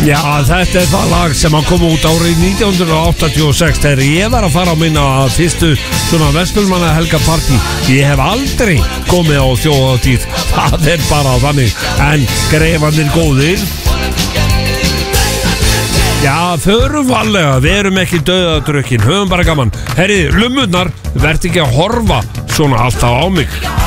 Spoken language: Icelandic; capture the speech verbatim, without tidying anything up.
Já, þetta er það lag sem að koma út árið nítján hundruð áttatíu og sex þegar ég var að fara á minna fyrstu svona Vesturmanna helga partí. Ég hef aldrei komið á þjóðhátíð, það er bara þannig, en greifarnir góðir. Já, förum varlega, við erum ekki dauðadrukkin, höfum bara gaman. Herri, lummurnar, verð ekki að horfa svona alltaf á mig.